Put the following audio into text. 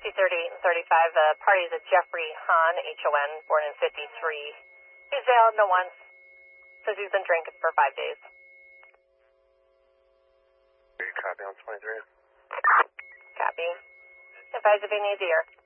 60, 38, and 35. The party is a Jeffrey Hahn, H-O-N, born in 53. He's bailed, no once. Says he's been drinking for 5 days. Copy on 23. Copy. Advise if he needs ear.